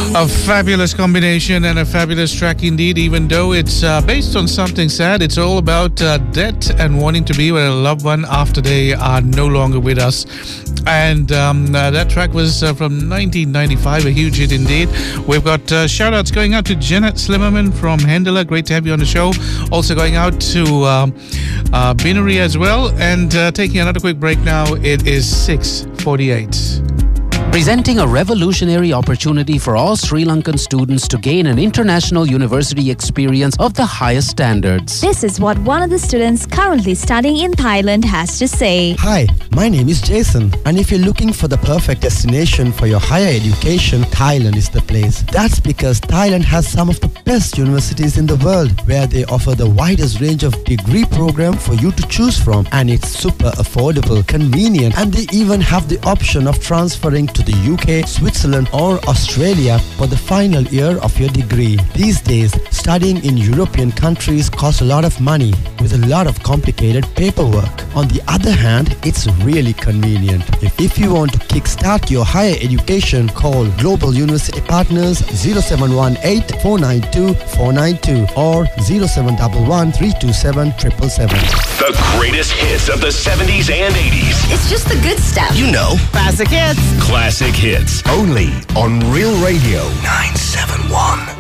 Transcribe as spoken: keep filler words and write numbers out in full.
A fabulous combination and a fabulous track indeed, even though it's uh, based on something sad. It's all about uh, death and wanting to be with a loved one after they are no longer with us. And um, uh, that track was uh, from nineteen ninety-five, a huge hit indeed. We've got uh, shout-outs going out to Janet Slimmerman from Hendela. Great to have you on the show. Also going out to um, uh, Binary as well. And uh, taking another quick break now. It is six forty-eight. Presenting a revolutionary opportunity for all Sri Lankan students to gain an international university experience of the highest standards. This is what one of the students currently studying in Thailand has to say. Hi, my name is Jason, and if you're looking for the perfect destination for your higher education, Thailand is the place. That's because Thailand has some of the best universities in the world, where they offer the widest range of degree program for you to choose from, and it's super affordable, convenient, and they even have the option of transferring to the U K, Switzerland or Australia for the final year of your degree. These days, studying in European countries costs a lot of money with a lot of complicated paperwork. On the other hand, it's really convenient. If, if you want to kickstart your higher education, call Global University Partners zero seven one eight, four nine two, four nine two or zero seven one one, three two seven, seven seven seven. The greatest hits of the seventies and eighties. It's just the good stuff. You know. Classic hits. Classic hits. Only on Real Radio nine seven one.